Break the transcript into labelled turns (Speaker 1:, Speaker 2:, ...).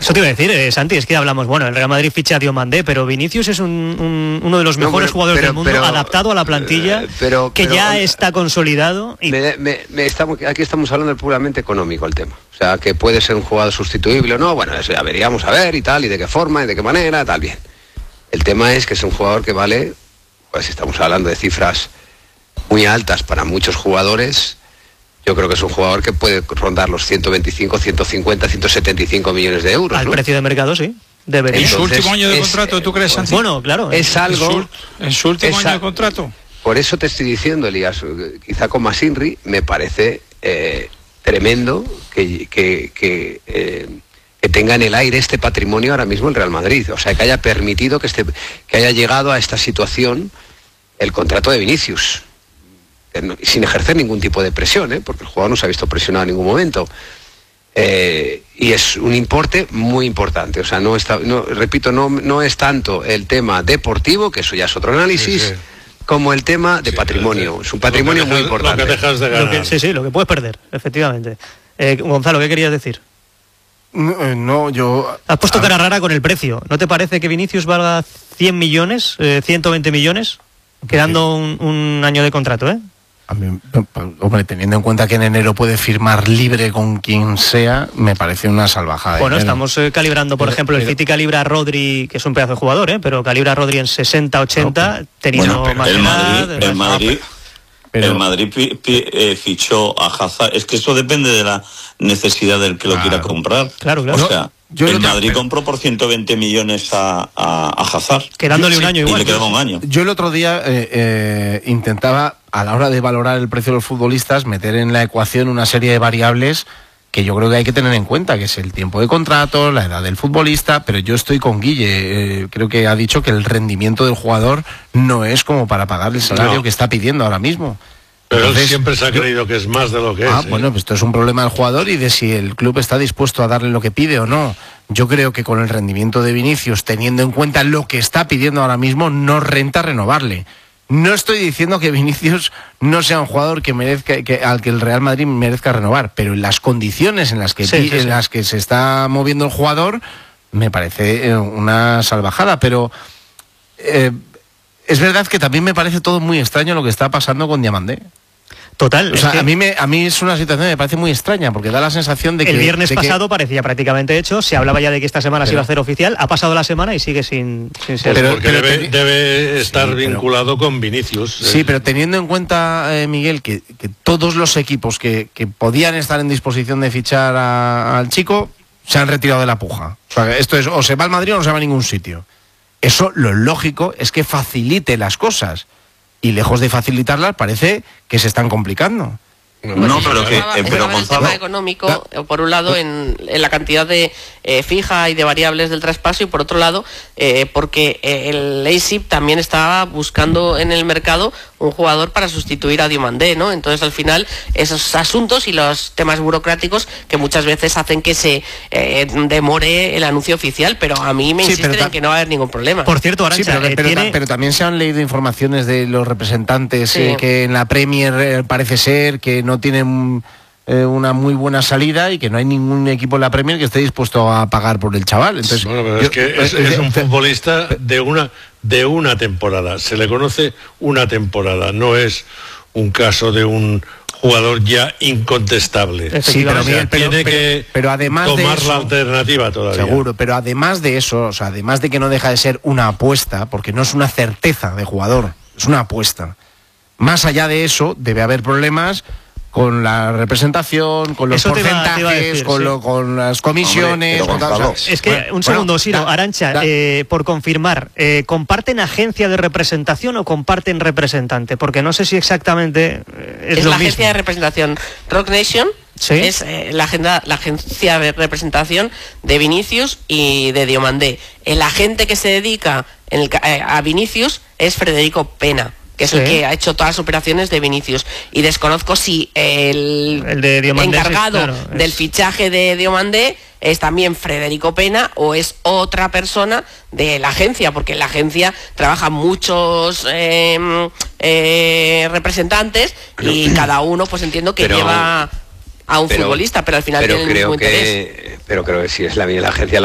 Speaker 1: Eso te iba a decir, Santi, es que hablamos, bueno, el Real Madrid ficha a Diomandé, pero Vinicius es uno de los mejores jugadores del mundo, adaptado a la plantilla, que ya está consolidado. Y...
Speaker 2: aquí estamos hablando puramente económico el tema. O sea, que puede ser un jugador sustituible o no, bueno, eso ya veríamos a ver y tal, y de qué forma, y de qué manera, tal, bien. El tema es que es un jugador que vale, pues estamos hablando de cifras muy altas para muchos jugadores. Yo creo que es un jugador que puede rondar los 125, 150, 175 millones de euros.
Speaker 1: Al precio de mercado, sí.
Speaker 3: Debería. ¿En su último año de contrato, tú crees, Santi?
Speaker 1: Bueno, claro.
Speaker 2: Es algo...
Speaker 3: ¿En su último año de contrato?
Speaker 2: Por eso te estoy diciendo, Elías, quizá con Masinri me parece tremendo que tenga en el aire este patrimonio ahora mismo el Real Madrid. O sea, que haya permitido que haya llegado a esta situación el contrato de Vinicius. Sin ejercer ningún tipo de presión, porque el jugador no se ha visto presionado en ningún momento. Y es un importe muy importante. O sea, no es tanto el tema deportivo, que eso ya es otro análisis, sí. Como el tema de patrimonio. Es un patrimonio muy importante.
Speaker 4: Lo que dejas de ganar.
Speaker 1: Lo que puedes perder, efectivamente. Gonzalo, ¿qué querías decir?
Speaker 5: No, yo...
Speaker 1: Has puesto cara rara con el precio. ¿No te parece que Vinicius valga 100 millones, 120 millones, quedando un año de contrato,
Speaker 5: A mí, hombre, teniendo en cuenta que en enero puede firmar libre con quien sea, me parece una salvajada.
Speaker 1: Bueno, estamos calibrando, por ejemplo, el City calibra a Rodri, que es un pedazo de jugador, pero calibra a Rodri en 60, 80, teniendo más edad.
Speaker 6: El Madrid fichó a Hazard. Es que eso depende de la necesidad del que lo quiera comprar.
Speaker 1: Claro.
Speaker 6: O sea, el Madrid compró por 120 millones a Hazard.
Speaker 1: Quedándole un año igual.
Speaker 6: Y le quedaba un año.
Speaker 5: Yo el otro día intentaba, a la hora de valorar el precio de los futbolistas, meter en la ecuación una serie de variables que yo creo que hay que tener en cuenta, que es el tiempo de contrato, la edad del futbolista, pero yo estoy con Guille, creo que ha dicho que el rendimiento del jugador no es como para pagar el salario que está pidiendo ahora mismo.
Speaker 4: Pero entonces, él siempre se ha creído que es más de lo que es.
Speaker 5: Bueno, pues esto es un problema del jugador y de si el club está dispuesto a darle lo que pide o no. Yo creo que con el rendimiento de Vinicius, teniendo en cuenta lo que está pidiendo ahora mismo, no renta renovarle. No estoy diciendo que Vinicius no sea un jugador que merezca, al que el Real Madrid merezca renovar, pero en las condiciones en las que se está moviendo el jugador, me parece una salvajada. Pero es verdad que también me parece todo muy extraño lo que está pasando con Diomandé.
Speaker 1: Total.
Speaker 5: O sea, a mí es una situación que me parece muy extraña, porque da la sensación de que...
Speaker 1: El viernes pasado parecía prácticamente hecho, se hablaba ya de que esta semana se iba a hacer oficial, ha pasado la semana y sigue sin ser...
Speaker 4: Porque debe estar vinculado con Vinicius.
Speaker 5: Sí, pero teniendo en cuenta, Miguel, que todos los equipos que podían estar en disposición de fichar al chico, se han retirado de la puja. O sea, esto es, o se va al Madrid o no se va a ningún sitio. Eso, lo lógico, es que facilite las cosas. Y lejos de facilitarlas, parece que se están complicando.
Speaker 6: No, pero
Speaker 7: el tema económico, por un lado, en la cantidad de fija y de variables del traspaso, y por otro lado, porque el Leipzig también estaba buscando en el mercado un jugador para sustituir a Diomandé, ¿no? Entonces, al final, esos asuntos y los temas burocráticos que muchas veces hacen que se demore el anuncio oficial, pero a mí me insisten en que no va a haber ningún problema.
Speaker 1: Por cierto, Arantxa,
Speaker 5: pero también se han leído informaciones de los representantes que en la Premier parece ser que no tienen una muy buena salida y que no hay ningún equipo en la Premier que esté dispuesto a pagar por el chaval. Entonces,
Speaker 4: bueno, pero es que es un futbolista de una temporada, se le conoce una temporada, no es un caso de un jugador ya incontestable.
Speaker 5: Sí, pero además
Speaker 4: tomar
Speaker 5: de eso,
Speaker 4: la alternativa todavía.
Speaker 5: Seguro, pero además de eso, o sea, además de que no deja de ser una apuesta, porque no es una certeza de jugador, es una apuesta. Más allá de eso, debe haber problemas con la representación, con los porcentajes, con las comisiones...
Speaker 1: Es que, un segundo, Siro, Arantxa, por confirmar, ¿comparten agencia de representación o comparten representante? Porque no sé si exactamente es lo
Speaker 7: la
Speaker 1: mismo.
Speaker 7: Agencia de representación Rock Nation. ¿Sí? Es la agencia de representación de Vinicius y de Diomandé. El agente que se dedica a Vinicius es Federico Pena, que es el que ha hecho todas las operaciones de Vinicius. Y desconozco si el de Diomandé, encargado del fichaje de Diomandé es también Federico Pena o es otra persona de la agencia, porque en la agencia trabajan muchos representantes y cada uno, pues entiendo que lleva a un futbolista, pero al final tiene el mismo interés.
Speaker 2: Pero creo que si es la agencia